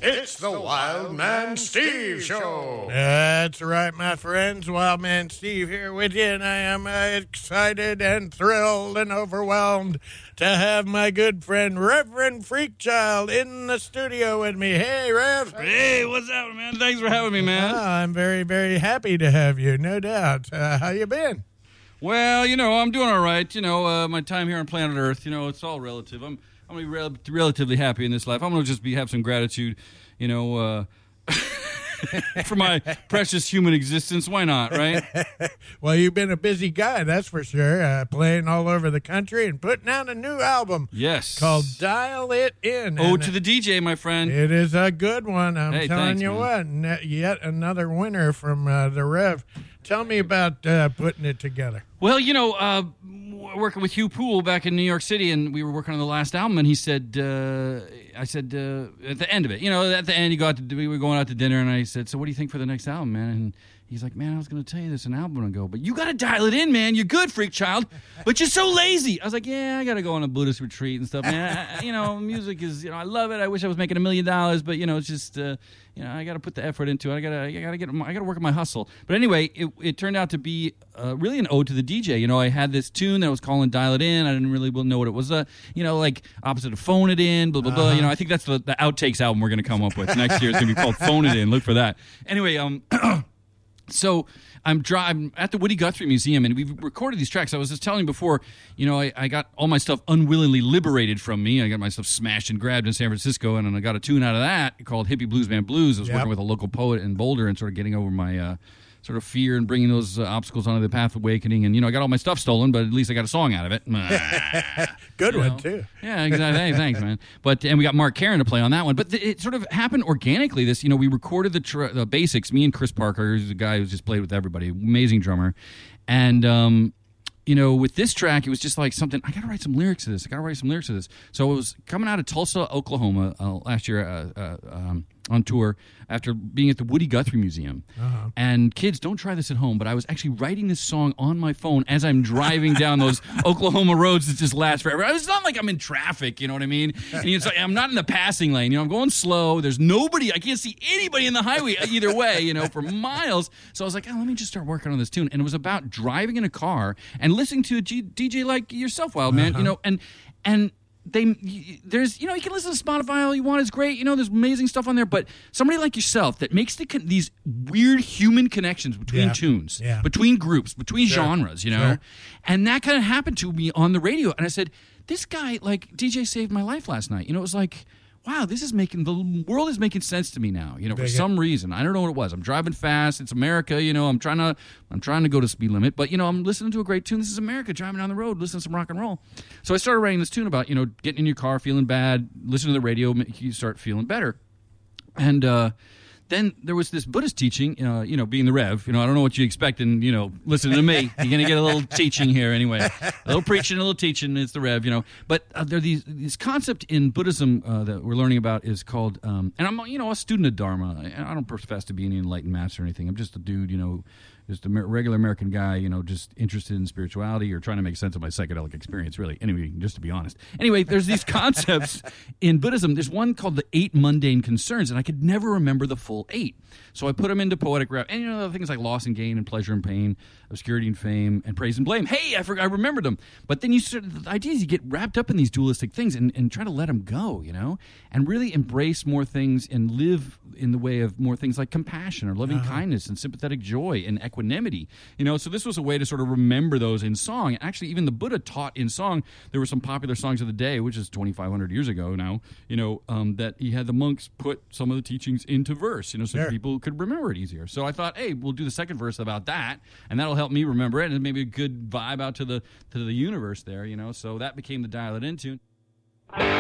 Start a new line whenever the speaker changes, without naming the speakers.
It's the Wild Man Steve Show.
That's right, my friends. Wild Man Steve here with you, and I am excited and thrilled and overwhelmed to have my good friend Reverend Freakchild in the studio with me. Hey, Rev.
Hey, what's up, man? Thanks for having me, man.
I'm very, very happy to have you, no doubt. How you been?
Well, I'm doing all right. My time here on planet Earth, it's all relative. I'm going to be relatively happy in this life. I'm going to just have some gratitude, for my precious human existence. Why not, right?
Well, you've been a busy guy, that's for sure, playing all over the country and putting out a new album.
Yes.
Called Dial It In.
Ode to the DJ, my friend.
It is a good one. I'm
Hey,
telling
thanks,
you
man.
what, yet another winner from the Rev. Tell me about putting it together.
Well, working with Hugh Poole back in New York City, and we were working on the last album, and he said, I said, at the end of it, at the end, we were going out to dinner, and I said, so what do you think for the next album, man? And he's like, man, I was going to tell you this an album ago, but you got to dial it in, man. You're good, Freakchild, but you're so lazy. I was like, yeah, I got to go on a Buddhist retreat and stuff, man. Music is, I love it. I wish I was making $1 million, but, it's just, I got to put the effort into it. I got to work on my hustle. But anyway, it turned out to be really an ode to the DJ. I had this tune that I was calling Dial It In. I didn't really know what it was, like opposite of Phone It In, blah, blah, blah. I think that's the Outtakes album we're going to come up with. Next year it's going to be called Phone It In. Look for that. Anyway, so I'm at the Woody Guthrie Museum, and we've recorded these tracks. I was just telling you before, I got all my stuff unwillingly liberated from me. I got my stuff smashed and grabbed in San Francisco, and I got a tune out of that called Hippie Blues Band Blues. I was working with a local poet in Boulder and sort of getting over my sort of fear and bringing those obstacles onto the path of awakening. And, I got all my stuff stolen, but at least I got a song out of it.
Good one, too.
Yeah, exactly. Hey, thanks, man. And we got Mark Karen to play on that one. But it sort of happened organically. This, we recorded the basics, me and Chris Parker, who's a guy who's just played with everybody, amazing drummer. And, with this track, it was just like something, I got to write some lyrics to this. So it was coming out of Tulsa, Oklahoma last year on tour after being at the Woody Guthrie Museum. Uh-huh. And kids, don't try this at home, but I was actually writing this song on my phone as I'm driving down those Oklahoma roads that just last forever. It's not like I'm in traffic, you know what I mean? And it's like, I'm not in the passing lane. I'm going slow. There's nobody. I can't see anybody in the highway either way, for miles. So I was like, let me just start working on this tune. And it was about driving in a car and listening to a DJ like yourself, Wild Man, and there's you can listen to Spotify all you want. It's great, there's amazing stuff on there, but somebody like yourself that makes these weird human connections between tunes, between groups, between genres, and that kind of happened to me on the radio, and I said, this guy, like, DJ saved my life last night. It was like, wow, the world is making sense to me now, for some reason. I don't know what it was. I'm driving fast. It's America, I'm trying to go to speed limit, but, I'm listening to a great tune. This is America, driving down the road, listening to some rock and roll. So I started writing this tune about, getting in your car, feeling bad, listening to the radio, you start feeling better. And, then there was this Buddhist teaching, being the Rev. I don't know what you expect, and, listening to me. You're going to get a little teaching here anyway. A little preaching, a little teaching. It's the Rev, But there are this concept in Buddhism that we're learning about is called, and I'm, a student of Dharma. I don't profess to be any enlightened master or anything. I'm just a dude, just a regular American guy, just interested in spirituality or trying to make sense of my psychedelic experience, really. Anyway, just to be honest. Anyway, there's these concepts in Buddhism. There's one called the 8 mundane concerns, and I could never remember the full 8. So I put them into poetic rap. And, things like loss and gain and pleasure and pain, obscurity and fame, and praise and blame. Hey, I remembered them. But then the idea is you get wrapped up in these dualistic things and try to let them go, and really embrace more things and live in the way of more things like compassion or loving kindness and sympathetic joy and equanimity. So this was a way to sort of remember those in song. And actually, even the Buddha taught in song. There were some popular songs of the day, which is 2,500 years ago now, that he had the monks put some of the teachings into verse, so people could remember it easier. So I thought, hey, we'll do the second verse about that, and that'll help me remember it, and maybe a good vibe out to the universe there, So that became the Dial It In tune.